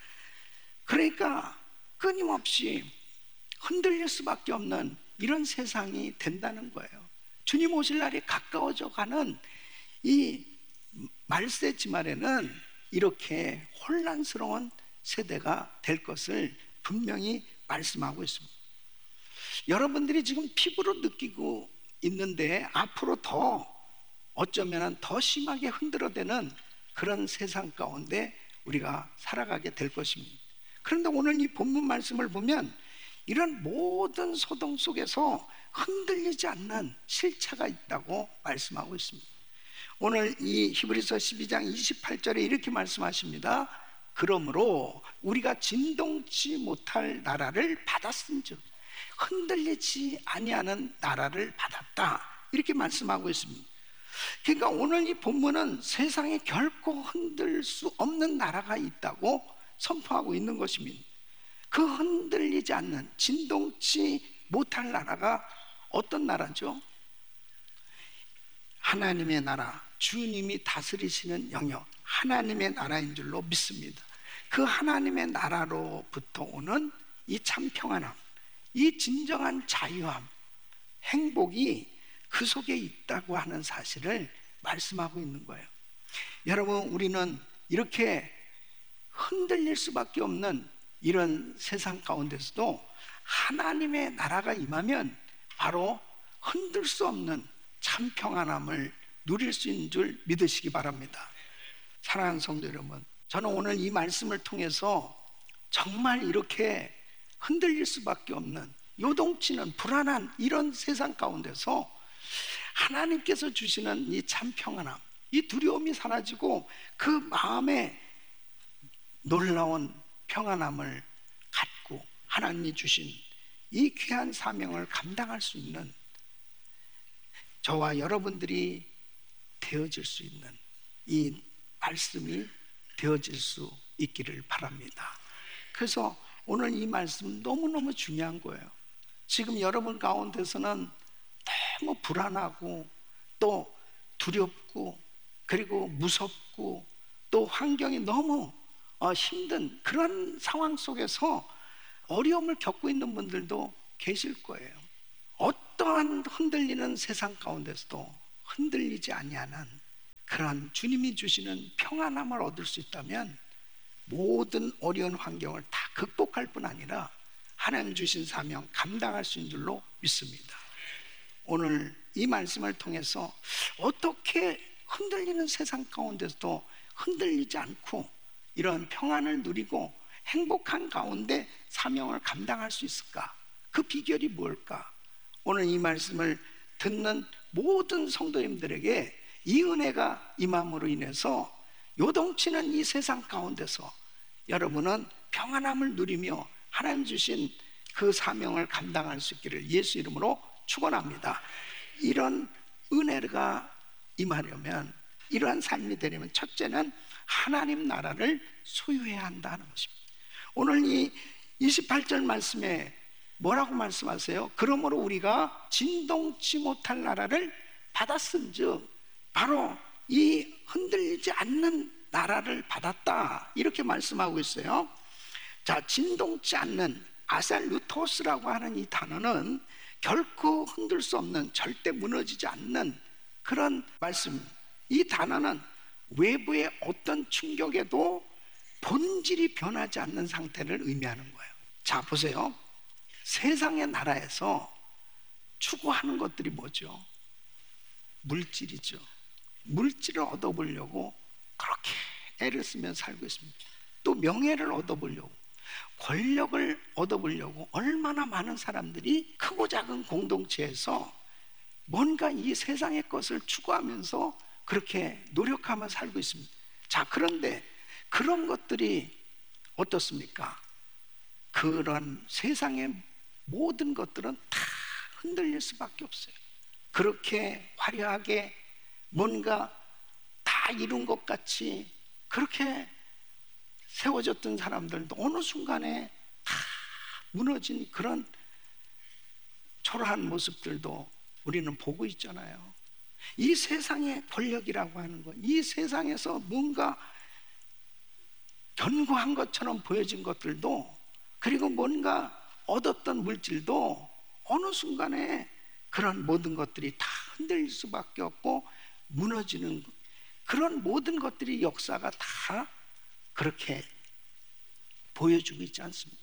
그러니까 끊임없이 흔들릴 수밖에 없는 이런 세상이 된다는 거예요. 주님 오실 날이 가까워져 가는 이 말세 지말에는 이렇게 혼란스러운 세대가 될 것을 분명히 말씀하고 있습니다. 여러분들이 지금 피부로 느끼고 있는데 앞으로 더 어쩌면 더 심하게 흔들어대는 그런 세상 가운데 우리가 살아가게 될 것입니다. 그런데 오늘 이 본문 말씀을 보면 이런 모든 소동 속에서 흔들리지 않는 실체가 있다고 말씀하고 있습니다. 오늘 이 히브리서 12장 28절에 이렇게 말씀하십니다. 그러므로 우리가 진동치 못할 나라를 받았은즉, 흔들리지 아니하는 나라를 받았다, 이렇게 말씀하고 있습니다. 그러니까 오늘 이 본문은 세상에 결코 흔들 수 없는 나라가 있다고 선포하고 있는 것입니다. 그 흔들리지 않는, 진동치 못할 나라가 어떤 나라죠? 하나님의 나라, 주님이 다스리시는 영역, 하나님의 나라인 줄로 믿습니다. 그 하나님의 나라로부터 오는 이 참 평안함, 이 진정한 자유함, 행복이 그 속에 있다고 하는 사실을 말씀하고 있는 거예요. 여러분, 우리는 이렇게 흔들릴 수밖에 없는 이런 세상 가운데서도 하나님의 나라가 임하면 바로 흔들 수 없는 참 평안함을 누릴 수 있는 줄 믿으시기 바랍니다. 사랑하는 성도 여러분, 저는 오늘 이 말씀을 통해서 정말 이렇게 흔들릴 수밖에 없는, 요동치는 불안한 이런 세상 가운데서 하나님께서 주시는 이 참 평안함, 이 두려움이 사라지고 그 마음에 놀라운 평안함을 갖고 하나님이 주신 이 귀한 사명을 감당할 수 있는 저와 여러분들이 되어질 수 있는 이 말씀이 되어질 수 있기를 바랍니다. 그래서 오늘 이 말씀 너무너무 중요한 거예요. 지금 여러분 가운데서는 너무 불안하고 또 두렵고 그리고 무섭고 또 환경이 너무 힘든 그런 상황 속에서 어려움을 겪고 있는 분들도 계실 거예요. 어떠한 흔들리는 세상 가운데서도 흔들리지 아니하는 그런 주님이 주시는 평안함을 얻을 수 있다면 모든 어려운 환경을 다 극복할 뿐 아니라 하나님 주신 사명 감당할 수 있는 줄로 믿습니다. 오늘 이 말씀을 통해서 어떻게 흔들리는 세상 가운데서도 흔들리지 않고 이런 평안을 누리고 행복한 가운데 사명을 감당할 수 있을까? 그 비결이 뭘까? 오늘 이 말씀을 듣는 모든 성도님들에게 이 은혜가 임함으로 인해서 요동치는 이 세상 가운데서 여러분은 평안함을 누리며 하나님 주신 그 사명을 감당할 수 있기를 예수 이름으로 축원합니다. 이런 은혜가 임하려면, 이러한 삶이 되려면 첫째는 하나님 나라를 소유해야 한다는 것입니다. 오늘 이 28절 말씀에 뭐라고 말씀하세요? 그러므로 우리가 진동치 못할 나라를 받았은즉, 바로 이 흔들리지 않는 나라를 받았다, 이렇게 말씀하고 있어요. 자, 진동치 않는 아살루토스라고 하는 이 단어는 결코 흔들 수 없는, 절대 무너지지 않는 그런 말씀. 이 단어는 외부의 어떤 충격에도 본질이 변하지 않는 상태를 의미하는 거예요. 자, 보세요. 세상의 나라에서 추구하는 것들이 뭐죠? 물질이죠. 물질을 얻어보려고 그렇게 애를 쓰며 살고 있습니다. 또 명예를 얻어보려고, 권력을 얻어보려고 얼마나 많은 사람들이 크고 작은 공동체에서 뭔가 이 세상의 것을 추구하면서 그렇게 노력하며 살고 있습니다. 자, 그런데 그런 것들이 어떻습니까? 그런 세상의 모든 것들은 다 흔들릴 수밖에 없어요. 그렇게 화려하게 뭔가 다 이룬 것 같이 그렇게 세워졌던 사람들도 어느 순간에 다 무너진 그런 초라한 모습들도 우리는 보고 있잖아요. 이 세상의 권력이라고 하는 것, 이 세상에서 뭔가 견고한 것처럼 보여진 것들도, 그리고 뭔가 얻었던 물질도 어느 순간에 그런 모든 것들이 다 흔들릴 수밖에 없고 무너지는, 그런 모든 것들이 역사가 다 그렇게 보여주고 있지 않습니까?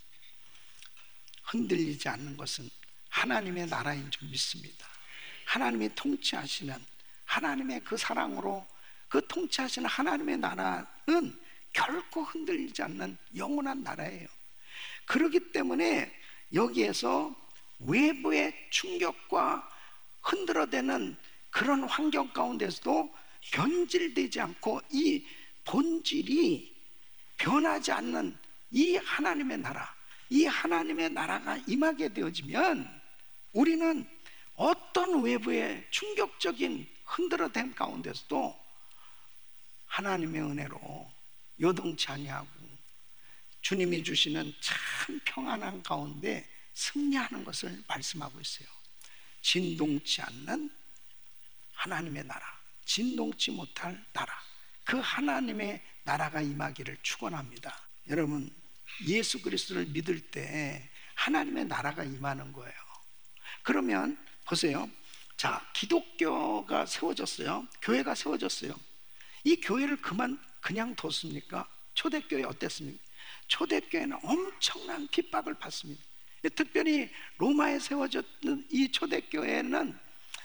흔들리지 않는 것은 하나님의 나라인 줄 믿습니다. 하나님이 통치하시는 하나님의 그 사랑으로 그 통치하시는 하나님의 나라는 결코 흔들리지 않는 영원한 나라예요. 그렇기 때문에 여기에서 외부의 충격과 흔들어대는 그런 환경 가운데서도 변질되지 않고 이 본질이 변하지 않는 이 하나님의 나라, 이 하나님의 나라가 임하게 되어지면 우리는 어떤 외부의 충격적인 흔들어댐 가운데서도 하나님의 은혜로 요동치 아니하고 주님이 주시는 참 평안한 가운데 승리하는 것을 말씀하고 있어요. 진동치 않는 하나님의 나라, 진동치 못할 나라, 그 하나님의 나라가 임하기를 축원합니다. 여러분, 예수 그리스도를 믿을 때 하나님의 나라가 임하는 거예요. 그러면 보세요. 자, 기독교가 세워졌어요. 교회가 세워졌어요. 이 교회를 그냥 뒀습니까? 초대교회 어땠습니까? 초대교회는 엄청난 핍박을 받습니다. 특별히 로마에 세워졌던 이 초대교회는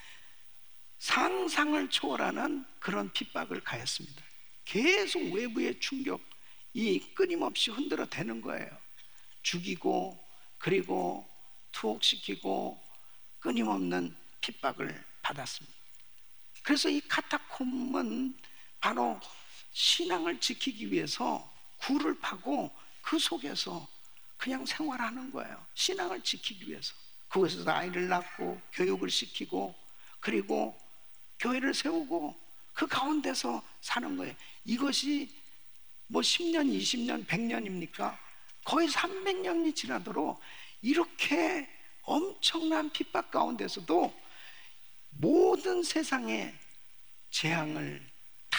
상상을 초월하는 그런 핍박을 가했습니다. 계속 외부의 충격이 끊임없이 흔들어 대는 거예요. 죽이고 그리고 투옥시키고 끊임없는 핍박을 받았습니다. 그래서 이 카타콤은 바로 신앙을 지키기 위해서 굴을 파고 그 속에서 그냥 생활하는 거예요. 신앙을 지키기 위해서. 그곳에서 아이를 낳고 교육을 시키고 그리고 교회를 세우고 그 가운데서 사는 거예요. 이것이 뭐 10년, 20년, 100년입니까? 거의 300년이 지나도록 이렇게 엄청난 핍박 가운데서도 모든 세상의 재앙을 다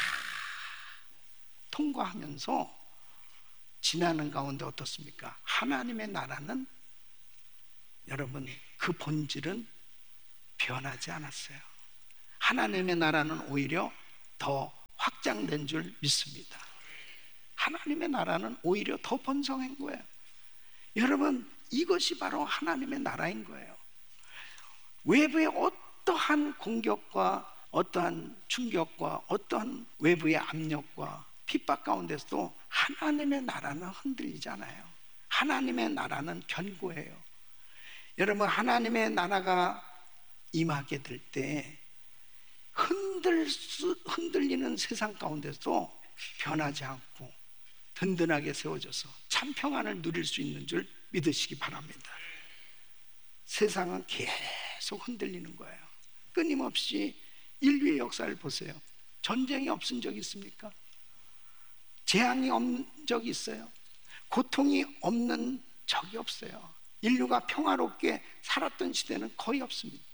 통과하면서 지나는 가운데 어떻습니까? 하나님의 나라는 여러분 그 본질은 변하지 않았어요. 하나님의 나라는 오히려 더 확장된 줄 믿습니다. 하나님의 나라는 오히려 더 번성한 거예요. 여러분, 이것이 바로 하나님의 나라인 거예요. 외부의 어떠한 공격과 어떠한 충격과 어떠한 외부의 압력과 핍박 가운데서도 하나님의 나라는 흔들리지 않아요. 하나님의 나라는 견고해요. 여러분, 하나님의 나라가 임하게 될 때 흔들리는 세상 가운데서도 변하지 않고 든든하게 세워져서 참 평안을 누릴 수 있는 줄 믿으시기 바랍니다. 세상은 계속 흔들리는 거예요. 끊임없이 인류의 역사를 보세요. 전쟁이 없은 적이 있습니까? 재앙이 없는 적이 있어요? 고통이 없는 적이 없어요. 인류가 평화롭게 살았던 시대는 거의 없습니다.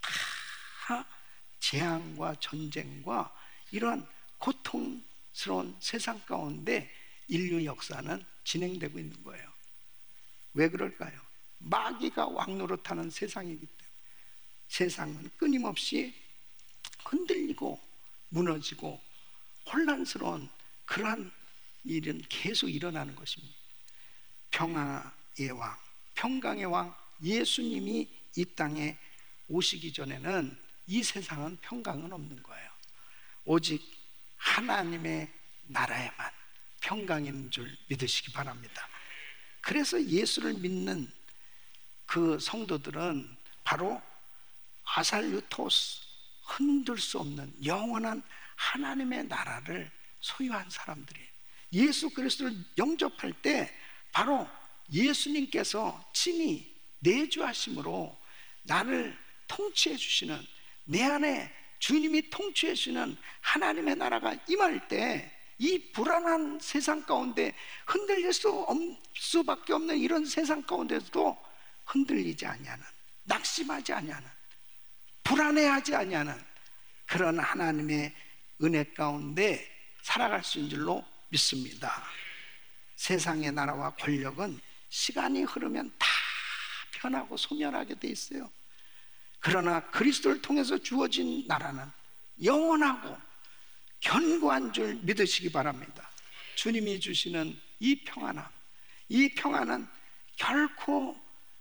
다 재앙과 전쟁과 이런 고통스러운 세상 가운데 인류 역사는 진행되고 있는 거예요. 왜 그럴까요? 마귀가 왕노릇하는 세상이기 때문에. 세상은 끊임없이 흔들리고 무너지고 혼란스러운 그러한 일은 계속 일어나는 것입니다. 평화의 왕, 평강의 왕 예수님이 이 땅에 오시기 전에는 이 세상은 평강은 없는 거예요. 오직 하나님의 나라에만 평강이 있는 줄 믿으시기 바랍니다. 그래서 예수를 믿는 그 성도들은 바로 아살루토스, 흔들 수 없는 영원한 하나님의 나라를 소유한 사람들이에요. 예수 그리스도를 영접할 때 바로 예수님께서 친히 내주하심으로 나를 통치해 주시는, 내 안에 주님이 통치해 주시는 하나님의 나라가 임할 때 이 불안한 세상 가운데 흔들릴 수밖에 없는 이런 세상 가운데서도 흔들리지 아니하는, 낙심하지 아니하는, 불안해하지 아니하는 그런 하나님의 은혜 가운데 살아갈 수 있는 줄로 믿습니다. 세상의 나라와 권력은 시간이 흐르면 다 변하고 소멸하게 돼 있어요. 그러나 그리스도를 통해서 주어진 나라는 영원하고 견고한 줄 믿으시기 바랍니다. 주님이 주시는 이 평안함, 이 평안은 결코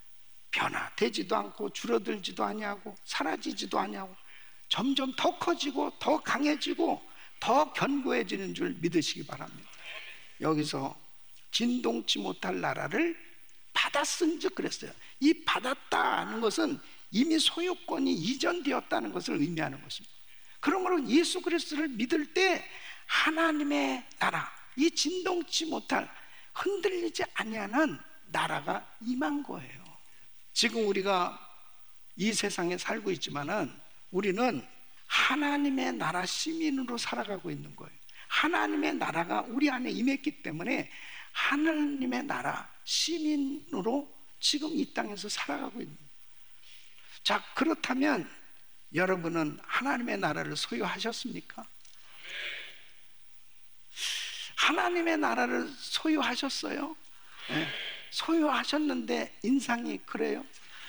변화되지도 않고 줄어들지도 아니하고 사라지지도 아니하고 점점 더 커지고 더 강해지고 더 견고해지는 줄 믿으시기 바랍니다. 여기서 진동치 못할 나라를 받았은즉 그랬어요. 이 받았다는 것은 이미 소유권이 이전되었다는 것을 의미하는 것입니다. 그러므로 예수 그리스도를 믿을 때 하나님의 나라, 이 진동치 못할 흔들리지 아니하는 나라가 임한 거예요. 지금 우리가 이 세상에 살고 있지만은 우리는 하나님의 나라 시민으로 살아가고 있는 거예요. 하나님의 나라가 우리 안에 임했기 때문에 하나님의 나라 시민으로 지금 이 땅에서 살아가고 있는 거예요. 자, 그렇다면 여러분은 하나님의 나라를 소유하셨습니까? 하나님의 나라를 소유하셨어요? 네. 소유하셨는데 인상이 그래요?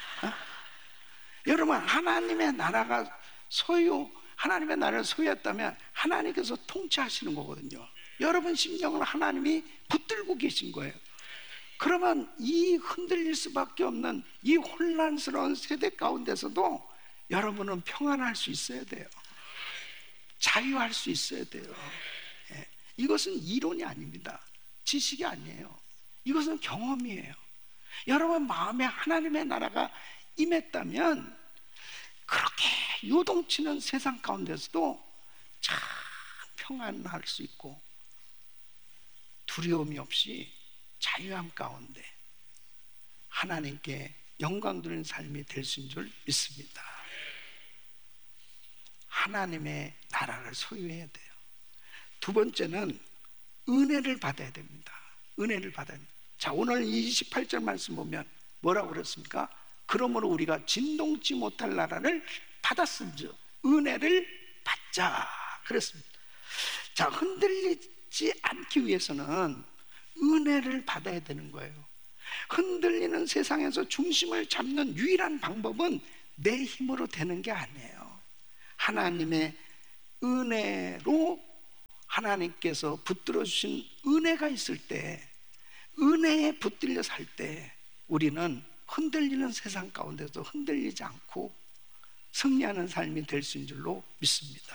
여러분, 하나님의 나라를 소유했다면 하나님께서 통치하시는 거거든요. 여러분 심령을 하나님이 붙들고 계신 거예요. 그러면 이 흔들릴 수밖에 없는 이 혼란스러운 세대 가운데서도 여러분은 평안할 수 있어야 돼요. 자유할 수 있어야 돼요. 이것은 이론이 아닙니다. 지식이 아니에요. 이것은 경험이에요. 여러분 마음에 하나님의 나라가 임했다면 그렇게 요동치는 세상 가운데서도 참 평안할 수 있고 두려움이 없이 자유함 가운데 하나님께 영광 돌리는 삶이 될 수 있는 줄 믿습니다. 하나님의 나라를 소유해야 돼요. 두 번째는 은혜를 받아야 됩니다. 은혜를 받아야 됩니다. 자, 오늘 28절 말씀 보면 뭐라고 그랬습니까? 그러므로 우리가 진동치 못할 나라를 받았은즉 은혜를 받자 그랬습니다. 자, 흔들리지 않기 위해서는 은혜를 받아야 되는 거예요. 흔들리는 세상에서 중심을 잡는 유일한 방법은 내 힘으로 되는 게 아니에요. 하나님의 은혜로 하나님께서 붙들어 주신 은혜가 있을 때, 은혜에 붙들려 살 때 우리는 흔들리는 세상 가운데서 흔들리지 않고 승리하는 삶이 될 수 있는 줄로 믿습니다.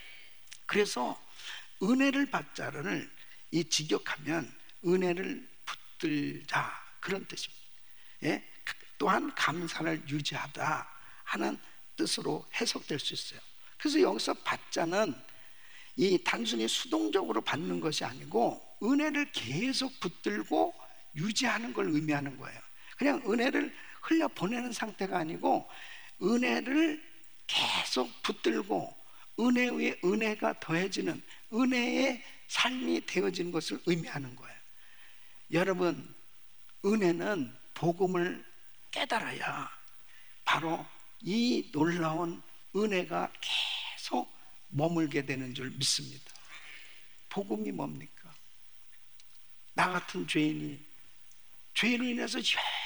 그래서 은혜를 받자를 이 직역하면 은혜를 붙들자 그런 뜻입니다. 예? 또한 감사를 유지하다 하는 뜻으로 해석될 수 있어요. 그래서 여기서 받자는 이 단순히 수동적으로 받는 것이 아니고 은혜를 계속 붙들고 유지하는 걸 의미하는 거예요. 그냥 은혜를 흘려보내는 상태가 아니고 은혜를 계속 붙들고 은혜 위에 은혜가 더해지는 은혜의 삶이 되어지는 것을 의미하는 거예요. 여러분, 은혜는 복음을 깨달아야 바로 이 놀라운 은혜가 계속 머물게 되는 줄 믿습니다. 복음이 뭡니까? 나 같은 죄인이 죄로 인해서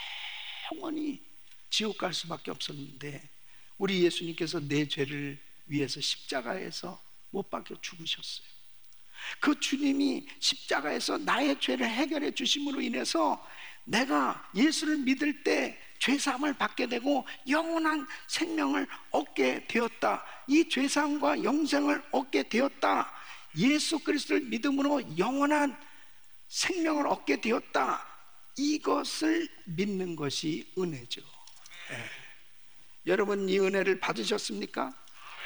영원히 지옥 갈 수밖에 없었는데 우리 예수님께서 내 죄를 위해서 십자가에서 못 박혀 죽으셨어요. 그 주님이 십자가에서 나의 죄를 해결해 주심으로 인해서 내가 예수를 믿을 때 죄사함을 받게 되고 영원한 생명을 얻게 되었다. 이 죄사함과 영생을 얻게 되었다. 예수 그리스도를 믿음으로 영원한 생명을 얻게 되었다. 이것을 믿는 것이 은혜죠. 네. 여러분 이 은혜를 받으셨습니까?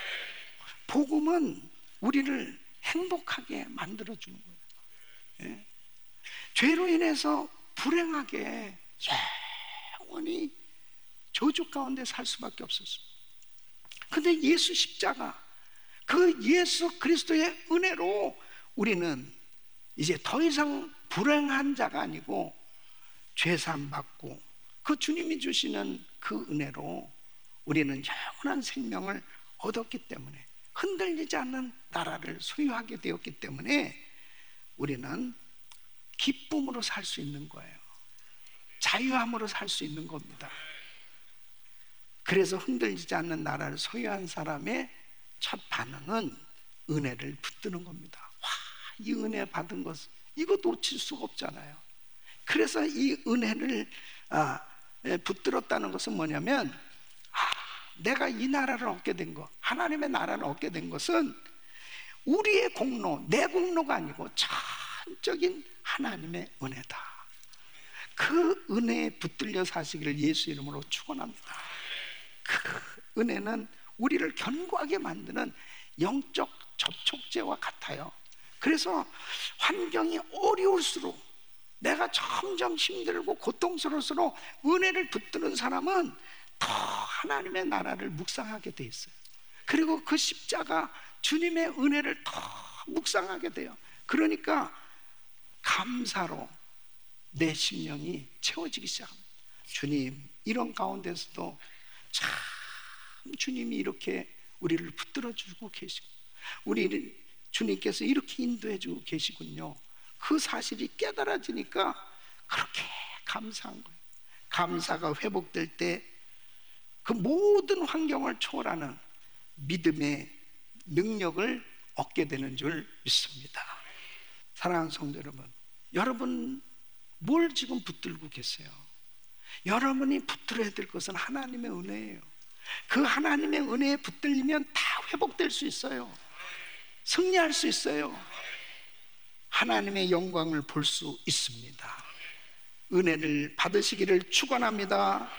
복음은 우리를 행복하게 만들어주는 거예요. 네. 죄로 인해서 불행하게 영원히 저주 가운데 살 수밖에 없었습니다. 근데 예수 십자가, 그 예수 그리스도의 은혜로 우리는 이제 더 이상 불행한 자가 아니고 죄사함 받고 그 주님이 주시는 그 은혜로 우리는 영원한 생명을 얻었기 때문에 흔들리지 않는 나라를 소유하게 되었기 때문에 우리는 기쁨으로 살 수 있는 거예요. 자유함으로 살 수 있는 겁니다. 그래서 흔들리지 않는 나라를 소유한 사람의 첫 반응은 은혜를 붙드는 겁니다. 와, 이 은혜 받은 것 이거 놓칠 수가 없잖아요. 그래서 이 은혜를 붙들었다는 것은 뭐냐면 내가 이 나라를 얻게 된 것, 하나님의 나라를 얻게 된 것은 우리의 공로, 내 공로가 아니고 전적인 하나님의 은혜다. 그 은혜에 붙들려 사시기를 예수 이름으로 축원합니다. 그 은혜는 우리를 견고하게 만드는 영적 접촉제와 같아요. 그래서 환경이 어려울수록, 내가 점점 힘들고 고통스러울수록 은혜를 붙드는 사람은 더 하나님의 나라를 묵상하게 돼 있어요. 그리고 그 십자가 주님의 은혜를 더 묵상하게 돼요. 그러니까 감사로 내 심령이 채워지기 시작합니다. 주님, 이런 가운데서도 참 주님이 이렇게 우리를 붙들어 주고 계시고, 우리 주님께서 이렇게 인도해 주고 계시군요. 그 사실이 깨달아지니까 그렇게 감사한 거예요. 감사가 회복될 때 그 모든 환경을 초월하는 믿음의 능력을 얻게 되는 줄 믿습니다. 사랑하는 성도 여러분, 여러분 뭘 지금 붙들고 계세요? 여러분이 붙들어야 될 것은 하나님의 은혜예요. 그 하나님의 은혜에 붙들리면 다 회복될 수 있어요. 승리할 수 있어요. 하나님의 영광을 볼 수 있습니다. 은혜를 받으시기를 축원합니다.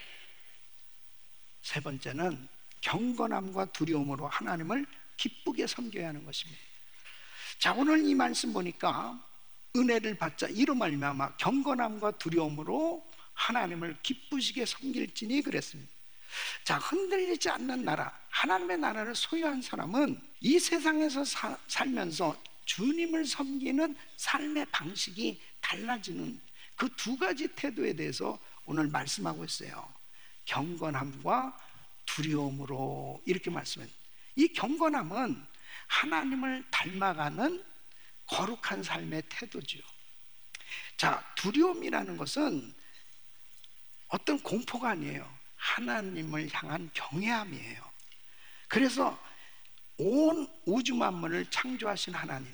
세 번째는 경건함과 두려움으로 하나님을 기쁘게 섬겨야 하는 것입니다. 자, 오늘 이 말씀 보니까 은혜를 받자 이로 말미암아 경건함과 두려움으로 하나님을 기쁘시게 섬길지니 그랬습니다. 자, 흔들리지 않는 나라, 하나님의 나라를 소유한 사람은 이 세상에서 살면서 주님을 섬기는 삶의 방식이 달라지는 그 두 가지 태도에 대해서 오늘 말씀하고 있어요. 경건함과 두려움으로 이렇게 말씀해요. 이 경건함은 하나님을 닮아가는 거룩한 삶의 태도죠. 자, 두려움이라는 것은 어떤 공포가 아니에요. 하나님을 향한 경외함이에요. 그래서 온 우주 만물을 창조하신 하나님,